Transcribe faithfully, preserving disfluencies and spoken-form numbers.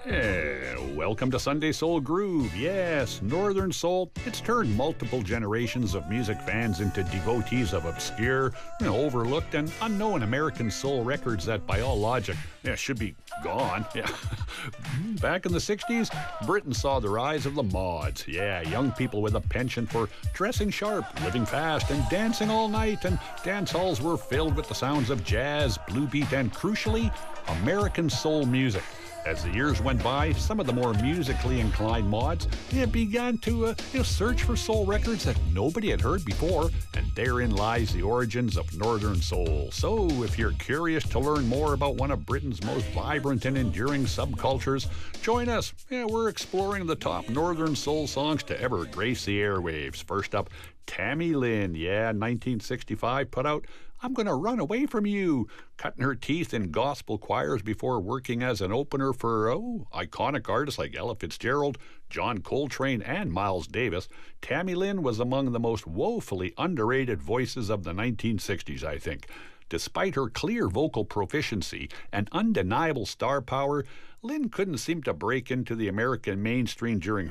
Eh, welcome to Sunday Soul Groove. Yes, Northern Soul. It's turned multiple generations of music fans into devotees of obscure, you know, overlooked, and unknown American soul records that, by all logic, yeah, should be gone. Yeah. Back in the sixties, Britain saw the rise of the mods. Yeah, young people with a penchant for dressing sharp, living fast, and dancing all night, and dance halls were filled with the sounds of jazz, blue beat, and, crucially, American soul music. As the years went by, some of the more musically inclined mods eh, began to uh, you know, search for soul records that nobody had heard before, and therein lies the origins of Northern Soul. So, if you're curious to learn more about one of Britain's most vibrant and enduring subcultures, join us. Yeah, we're exploring the top Northern Soul songs to ever grace the airwaves. First up, Tammy Lynn, yeah, nineteen sixty-five, put out I'm Gonna Run Away From You, cutting her teeth in gospel choirs before working as an opener for, oh, iconic artists like Ella Fitzgerald, John Coltrane, and Miles Davis. Tammy Lynn was among the most woefully underrated voices of the nineteen sixties, I think. Despite her clear vocal proficiency and undeniable star power, Lynn couldn't seem to break into the American mainstream during